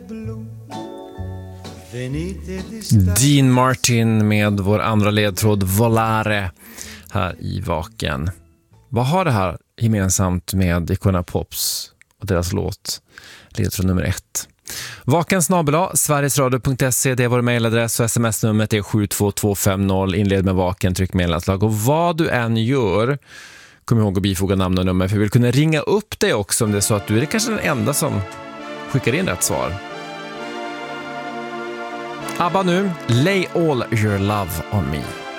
Dean Martin med vår andra ledtråd Volare här i Vaken. Vad har det här gemensamt med Icona Pops och deras låt ledtråd nummer 1? Vaken@, sverigesradio.se, det är vår mejladress och sms-numret är 72250. Inled med Vaken, tryck meddelandslag. Och vad du än gör, kom ihåg att bifoga namn och nummer, för vi vill kunna ringa upp dig också om det är så att du är kanske den enda som skickar in rätt svar. ABBA nu, Lay All Your Love On Me.